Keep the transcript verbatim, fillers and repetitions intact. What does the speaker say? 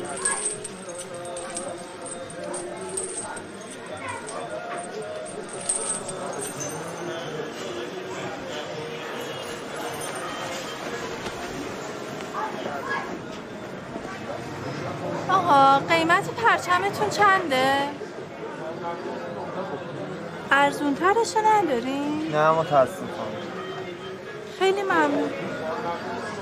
آقا قیمت پرچمتون چنده؟ ارزون ترشو ندارین؟ نه متاسفم. خیلی ممنون.